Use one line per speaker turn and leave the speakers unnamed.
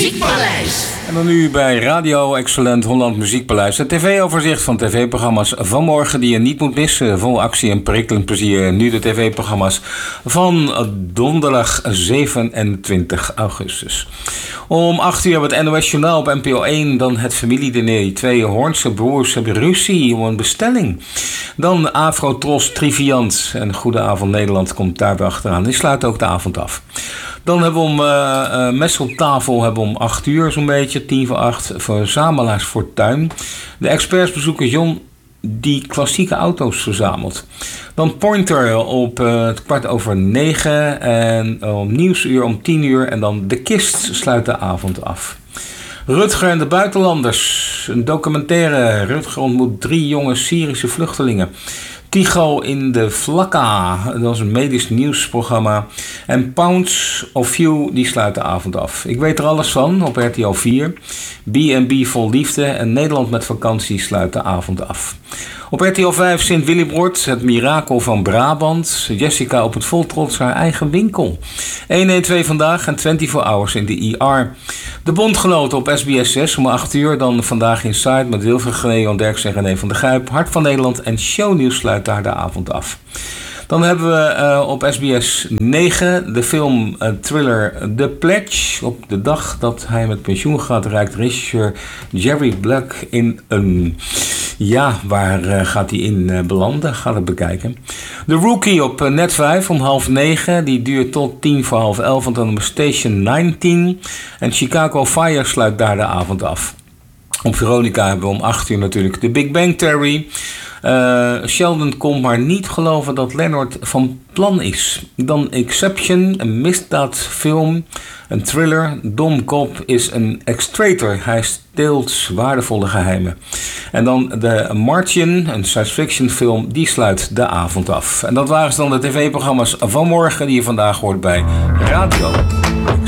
Muziekpaleis.
En dan nu bij Radio Excellent Holland Muziekpaleis. Het tv-overzicht van tv-programma's van morgen die je niet moet missen. Vol actie en prikkelend plezier. Nu de tv-programma's van donderdag 27 augustus. Om 8 uur het NOS Journaal op NPO 1. Dan het familiediner. 2 Hoornse broers hebben ruzie om een bestelling. Dan Afro-Tros Triviant. En Goedenavond Nederland komt daarbij achteraan. Die sluit ook de avond af. Dan hebben we om mes op tafel hebben we om 8 uur zo'n beetje, 7:50, verzamelaars fortuin. De experts bezoeken John die klassieke auto's verzamelt. Dan Pointer op 9:15 en om Nieuwsuur om 10 uur. En dan De Kist sluit de avond af. Rutger en de buitenlanders. Een documentaire. Rutger ontmoet 3 jonge Syrische vluchtelingen. Tycho in de Vlakka, dat is een medisch nieuwsprogramma. En Pounds of You, die sluit de avond af. Ik weet er alles van op RTL 4. B&B vol liefde en Nederland met vakantie sluit de avond af. Op RTL 5 Sint Willibrord, het mirakel van Brabant. Jessica op het vol trots haar eigen winkel. 112 vandaag en 24 hours in de ER. De Bondgenoten op SBS 6 om 8 uur. Dan Vandaag Inside met Wilfried Leon Derksen en René van der Gijp. Hart van Nederland en Shownieuws sluit daar de avond af. Dan hebben we op SBS 9 de film thriller The Pledge. Op de dag dat hij met pensioen gaat reikt regisseur Jerry Black in een... Ja, waar gaat hij in belanden? Ga het bekijken. The Rookie op Net 5 om 8:30. Die duurt tot 11:10, want dan op Station 19. En Chicago Fire sluit daar de avond af. Op Veronica hebben we om 8 uur natuurlijk The Big Bang Theory. Sheldon kon maar niet geloven dat Leonard van plan is. Dan Exception, een misdaadfilm, een thriller. Dom Cobb is een extraitor. Hij steelt waardevolle geheimen. En dan The Martian, een science fiction film, die sluit de avond af. En dat waren dan de tv-programma's van morgen die je vandaag hoort bij Radio.